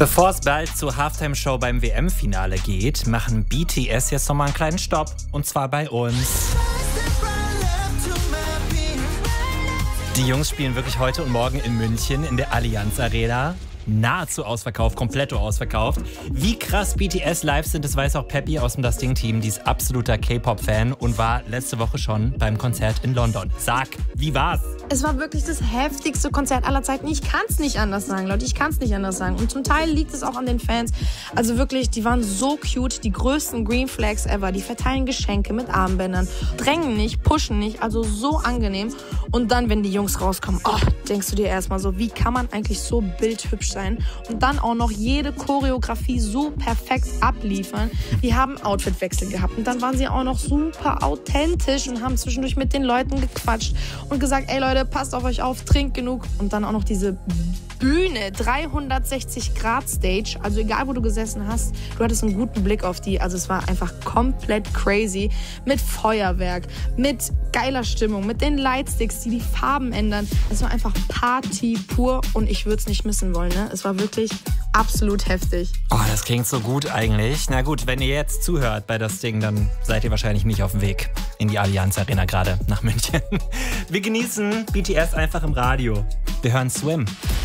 Bevor es bald zur Halftime-Show beim WM-Finale geht, machen BTS jetzt nochmal einen kleinen Stopp. Und zwar bei uns. Die Jungs spielen wirklich heute und morgen in München in der Allianz Arena. Nahezu ausverkauft, komplett ausverkauft. Wie krass BTS live sind, das weiß auch Peppy aus dem Das Ding-Team. Die ist absoluter K-Pop-Fan und war letzte Woche schon beim Konzert in London. Sag, wie war's? Es war wirklich das heftigste Konzert aller Zeiten. Ich kann es nicht anders sagen, Leute. Ich kann es nicht anders sagen. Und zum Teil liegt es auch an den Fans. Also wirklich, die waren so cute. Die größten Green Flags ever. Die verteilen Geschenke mit Armbändern. Drängen nicht, pushen nicht. Also so angenehm. Und dann, wenn die Jungs rauskommen, denkst du dir erstmal so, wie kann man eigentlich so bildhübsch sein? Und dann auch noch jede Choreografie so perfekt abliefern. Die haben Outfitwechsel gehabt. Und dann waren sie auch noch super authentisch und haben zwischendurch mit den Leuten gequatscht und gesagt, ey Leute, passt auf euch auf, trinkt genug. Und dann auch noch diese Bühne, 360-Grad-Stage. Also egal, wo du gesessen hast, du hattest einen guten Blick auf die. Also es war einfach komplett crazy. Mit Feuerwerk, mit geiler Stimmung, mit den Lightsticks, die Farben ändern. Es war einfach Party pur und ich würde es nicht missen wollen. Ne? Es war wirklich absolut heftig. Oh, das klingt so gut eigentlich. Na gut, wenn ihr jetzt zuhört bei Das Ding, dann seid ihr wahrscheinlich nicht auf dem Weg in die Allianz Arena gerade nach München. Wir genießen BTS einfach im Radio. Wir hören Swim.